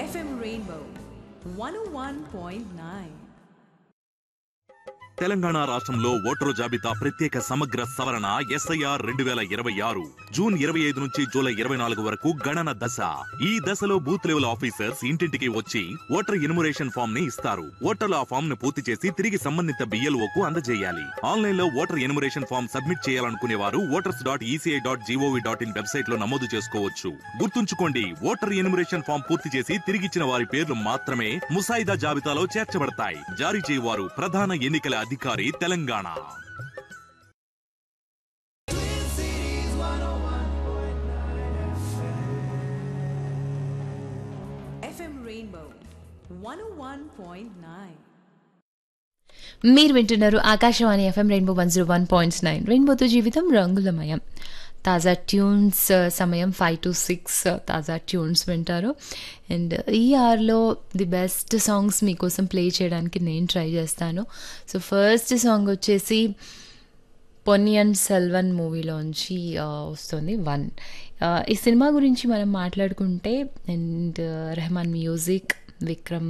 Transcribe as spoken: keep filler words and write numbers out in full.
FM rainbow one ఓ one point nine. Telangana రాష్ట్రంలో voter జాబితా ప్రత్యేక సమగ్ర సవరణ ఎస్ఐఆర్ రెండు వేల ఇరవై ఆరు జూన్ ఇరవై ఐదు నుంచి జూలై ఇరవై నాలుగు వరకు గణన దశ. ఈ దశలో బూత్ లెవెల్ ఆఫీసర్స్ ఇంటింటికి వచ్చి ఓటర్ ఎన్యుమరేషన్ ఫామ్ ని ఇస్తారు. ఓటర్లు ఆ ఫామ్ ను పూర్తి చేసి తిరిగి సంబంధిత బిఎల్ఓకు అందజేయాలి. ఆన్లైన్ లో ఓటర్ ఎన్యుమరేషన్ ఫామ్ సబ్మిట్ చేయాలనుకునే వారు voters dot ECI dot GOV dot in website లో నమోదు చేసుకోవచ్చు. గుర్తుంచుకోండి, ఓటర్ ఎన్యుమరేషన్ ఫామ్ పూర్తి చేసి తిరిగిచ్చిన వారి పేర్లు మాత్రమే ముసాయిదా జాబితాలో చేర్చబడతాయి. జారీ చేయవారు ప్రధాన ఎన్నికల అధికారి తెలంగాణ. ఎఫ్ఎం రెయిన్బో వన్ ఓ వన్ పాయింట్ నైన్. మీరు వింటున్నారు Akashvani FM rainbow one zero one point nine. రెయిన్బోతో జీవితం రంగులమయం. తాజా ట్యూన్స్ సమయం ఫైవ్ టు సిక్స్ తాజా ట్యూన్స్ వింటారు. అండ్ ఈ ఆర్లో ది బెస్ట్ సాంగ్స్ మీకోసం ప్లే చేయడానికి నేను ట్రై చేస్తాను. సో ఫస్ట్ సాంగ్ వచ్చేసి పొన్నియిన్ సెల్వన్ మూవీలోంచి వస్తుంది వన్. ఈ సినిమా గురించి మనం మాట్లాడుకుంటే అండ్ రెహమాన్ మ్యూజిక్, విక్రమ్